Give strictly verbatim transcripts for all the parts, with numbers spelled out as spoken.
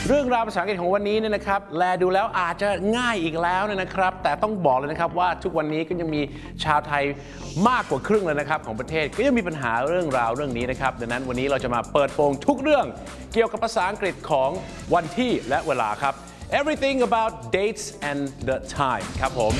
เรื่องราวภาษาอังกฤษของวันนี้เนี่ยนะครับแลดูแล้วอาจจะง่ายอีกแล้วเนี่ยนะครับแต่ต้องบอกเลยนะครับว่าทุกวันนี้ก็ยังมีชาวไทยมากกว่าครึ่งเลยนะครับของประเทศก็ยังมีปัญหาเรื่องราวเรื่องนี้นะครับดังนั้นวันนี้เราจะมาเปิดโปงทุกเรื่องเกี่ยวกับภาษาอังกฤษของวันที่และเวลาครับ everything about dates and the time ครับผม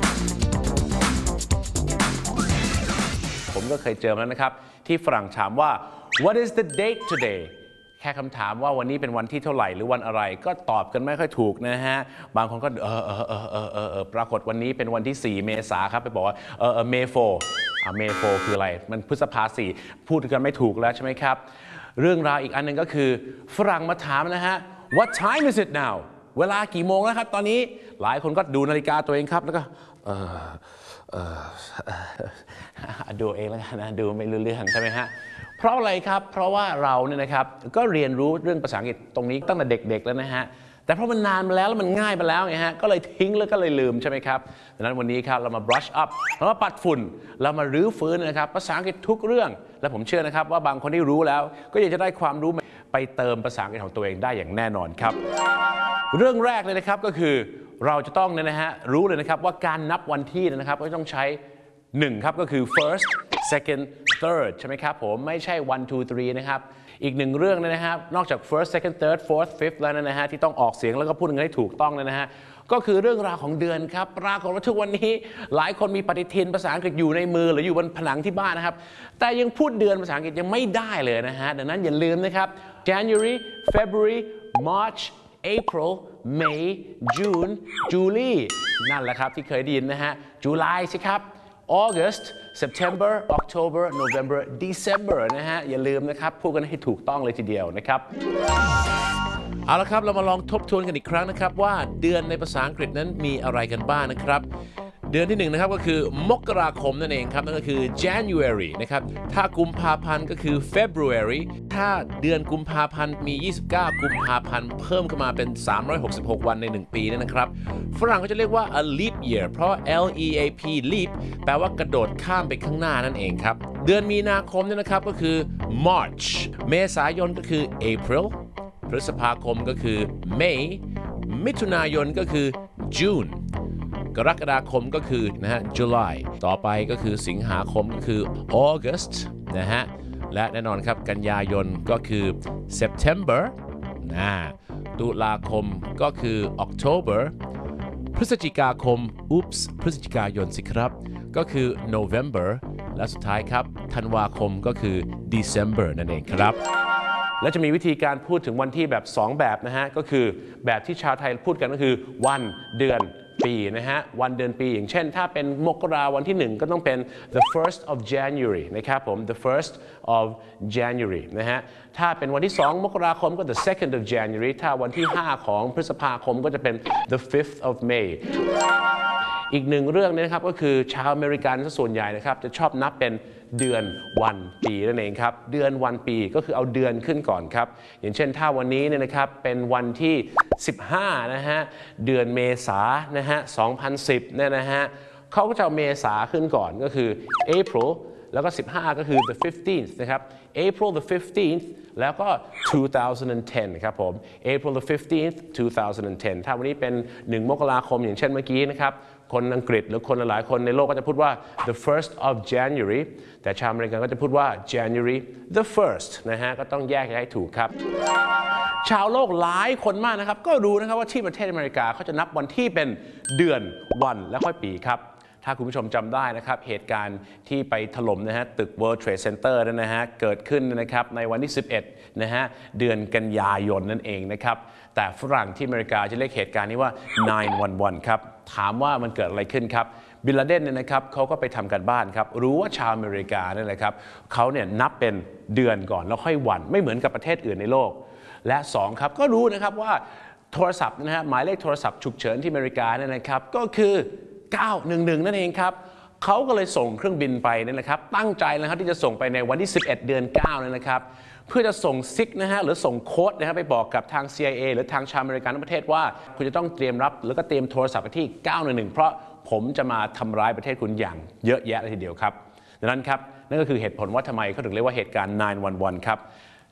ผมก็เคยเจอมาแล้วนะครับที่ฝรั่งถามว่า what is the date todayแค่คำถามว่าวันนี้เป็นวันที่เท่าไหร่หรือวันอะไรก็ตอบกันไม่ค่อยถูกนะฮะบางคนก็เออเออเออเออเออเออปรากฏวันนี้เป็นวันที่สี่เมษาครับไปบอกว่าเออเออเมโฟอ่าเมโฟคืออะไรมันพฤษภาสี่พูดกันไม่ถูกแล้วใช่ไหมครับเรื่องราวอีกอันหนึ่งก็คือฝรั่งมาถามนะฮะ what time is it now เวลากี่โมงแล้วครับตอนนี้หลายคนก็ดูนาฬิกาตัวเองครับแล้วก็เออเออดูเองแล้วกันนะดูไม่รู้เรื่องใช่ไหมฮะเพราะอะไรครับเพราะว่าเราเนี่ยนะครับก็เรียนรู้เรื่องภาษาอังกฤษตรงนี้ตั้งแต่เด็กๆแล้วนะฮะแต่เพราะมันนานมาแล้วแล้วมันง่ายไปแล้วไงฮะก็เลยทิ้งแล้วก็เลยลืมใช่ไหมครับดังนั้นวันนี้ครับเรามา brush up เรามาปัดฝุ่นเรามารื้อฟื้นนะครับภาษาอังกฤษทุกเรื่องและผมเชื่อนะครับว่าบางคนที่รู้แล้วก็อยากจะได้ความรู้ไปเติมภาษาอังกฤษของตัวเองได้อย่างแน่นอนครับเรื่องแรกเลยนะครับก็คือเราจะต้องเนี่ยนะฮะรู้เลยนะครับว่าการนับวันที่นะครับก็ต้องใช้หนึ่งครับก็คือ first second third ใช่ไหมครับผมไม่ใช่ one two three นะครับอีกหนึ่งเรื่องนะครับนอกจาก first second third fourth fifth แล้วนะฮะที่ต้องออกเสียงแล้วก็พูดกันให้ถูกต้องเลยนะฮะก็คือเรื่องราวของเดือนครับปรากฏว่าทุกวันนี้หลายคนมีปฏิทินภาษาอังกฤษอยู่ในมือหรืออยู่บนผนังที่บ้านนะครับแต่ยังพูดเดือนภาษาอังกฤษยังไม่ได้เลยนะฮะดังนั้นอย่าลืมนะครับ January February March April May June July นั่นแหละครับที่เคยได้ยินนะฮะ July สิครับAugust September October November December นะฮะอย่าลืมนะครับพูดกันให้ถูกต้องเลยทีเดียวนะครับเอาละครับเรามาลองทบทวนกันอีกครั้งนะครับว่าเดือนในภาษาอังกฤษนั้นมีอะไรกันบ้างนะครับเดือนที่หนึ่งนะครับก็คือมกราคมนั่นเองครับนั่นก็คือ January นะครับถ้ากุมภาพันธ์ก็คือ February ถ้าเดือนกุมภาพันธ์มียี่สิบเก้ากุมภาพันธ์เพิ่มขึ้นมาเป็นสามร้อยหกสิบหกวันในหนึ่งปีนั่นนะครับฝรั่งก็จะเรียกว่า a leap year เพราะ L E A P leap แปลว่ากระโดดข้ามไปข้างหน้านั่นเองครับเดือนมีนาคมเนี่ยนะครับก็คือ March เมษายนก็คือ April พฤษภาคมก็คือ May มิถุนายนก็คือ Juneกรกฎาคมก็คือนะฮะ July ต่อไปก็คือสิงหาคมก็คือ August นะฮะและแน่นอนครับกันยายนก็คือ September นะตุลาคมก็คือ October พฤศจิกาคม Oops พฤศจิกายนสิครับก็คือ November และสุดท้ายครับธันวาคมก็คือ December นั่นเองครับและจะมีวิธีการพูดถึงวันที่แบบสองแบบนะฮะก็คือแบบที่ชาวไทยพูดกันก็คือวันเดือนปีนะฮะวันเดือนปีอย่างเช่นถ้าเป็นมกราวันที่หนึ่งก็ต้องเป็น the first of January นะครับผม the first of January นะฮะถ้าเป็นวันที่สองมกราคมก็ the second of January ถ้าวันที่ห้าของพฤษภาคมก็จะเป็น the fifth of May อีกหนึ่งเรื่องนะครับก็คือชาวอเมริกันส่วนใหญ่นะครับจะชอบนับเป็นเดือนวันปีนั่นเองครับเดือนวันปีก็คือเอาเดือนขึ้นก่อนครับอย่างเช่นถ้าวันนี้เนี่ยนะครับเป็นวันที่สิบห้านะฮะเดือนเมษานะฮะสองพันสิบเนี่ยนะฮะเขาก็จะเอาเมษาขึ้นก่อนก็คือ April แล้วก็สิบห้าก็คือ the fifteenth นะครับ April the fifteenth แล้วก็two thousand ten ครับผม April the fifteenth two thousand ten ถ้าวันนี้เป็นหนึ่งมกราคมอย่างเช่นเมื่อกี้นะครับคนอังกฤษหรือคนหลายคนในโลกก็จะพูดว่า the first of January แต่ชาวอเมริกันก็จะพูดว่า January the first นะฮะก็ต้องแยกให้ถูกครับชาวโลกหลายคนมากนะครับก็รู้นะครับว่าที่ประเทศอเมริกาเขาจะนับวันที่เป็นเดือนวันและค่อยปีครับถ้าคุณผู้ชมจำได้นะครับเหตุการณ์ที่ไปถล่มนะฮะตึก World Trade Center นั่นนะฮะเกิดขึ้นนะครับในวันที่สิบเอ็ดนะฮะเดือนกันยายนนั่นเองนะครับแต่ฝรั่งที่อเมริกาจะเรียกเหตุการณ์นี้ว่า nine one one ครับถามว่ามันเกิดอะไรขึ้นครับบิลลาเดนเนี่ยนะครับเขาก็ไปทำการบ้านครับรู้ว่าชาวอเมริกาเนี่ยนะครับเขาเนี่ยนับเป็นเดือนก่อนแล้วค่อยวันไม่เหมือนกับประเทศอื่นในโลกและสองครับก็รู้นะครับว่าโทรศัพท์นะฮะหมายเลขโทรศัพท์ฉุกเฉินที่อเมริกาเนี่ยนะครับก็คือเก้าหนึ่งหนึ่งนั่นเองครับเขาก็เลยส่งเครื่องบินไปนี่นะครับตั้งใจนะครับที่จะส่งไปในวันที่สิบเอ็ดเดือนเก้านี่นะครับเพื่อจะส่งซิกนะฮะหรือส่งโค้ดนะครับไปบอกกับทาง ซี ไอ เอ หรือทางชาวอเมริกันทั้งประเทศว่าคุณจะต้องเตรียมรับแล้วก็เตรียมโทรศัพท์ไปที่เก้าหนึ่งหนึ่งเพราะผมจะมาทำร้ายประเทศคุณอย่างเยอะแยะเลยทีเดียวครับดังนั้นครับนั่นก็คือเหตุผลว่าทำไมเขาถึงเรียกว่าเหตุการณ์nine one oneครับ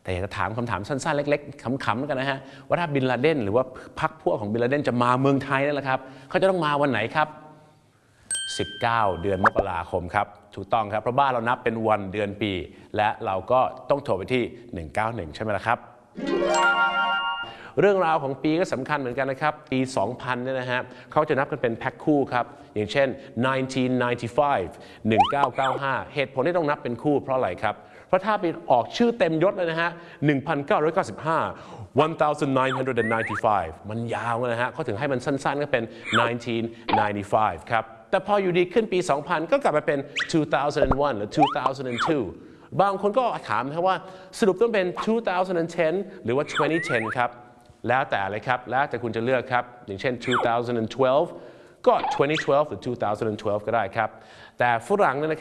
แต่อยากจะถามคำถามสั้นๆเล็กๆขำๆแล้วกันนะฮะว่าถ้าบินลาเดนหรือว่าพรรคพวกของบินลาเดนจะมาเมืองไทยนั่นแหละครับเขาจะต้องมาวันไหนครับสิบเก้าเดือนมกราคมครับถูกต้องครับเพราะบ้านเรานับเป็นวันเดือนปีและเราก็ต้องโทรไปที่หนึ่งเก้าหนึ่งใช่ไหมล่ะครับเรื่องราวของปีก็สำคัญเหมือนกันนะครับปี สองพัน เนี่ยนะฮะเขาจะนับกันเป็นแพ็คคู่ครับอย่างเช่นหนึ่งพันเก้าร้อยเก้าสิบห้า หนึ่งเก้าเก้าห้าเหตุผลที่ต้องนับเป็นคู่เพราะอะไรครับเพราะถ้าไปออกชื่อเต็มยศเลยนะฮะหนึ่งพันเก้าร้อยเก้าสิบห้า หนึ่งพันเก้าร้อยเก้าสิบห้า มันยาวนะฮะเขาถึงให้มันสั้นๆก็เป็นหนึ่งพันเก้าร้อยเก้าสิบห้าครับแต่พออยู่ดีขึ้นปี สองพัน ก็กลับมาเป็นสองพันหนึ่งหรือสองพันสองบางคนก็ถามนะว่าสรุปต้องเป็นสองพันสิบหรือว่าสองพันสิบครับแล้วแต่เลยครับแล้วแต่คุณจะเลือกครับอย่างเช่นสองพันสิบสองก็สองพันสิบหรือสองพันสิบสองก็ได้ครับแต่ฝรั่งเนี่ยนะครับ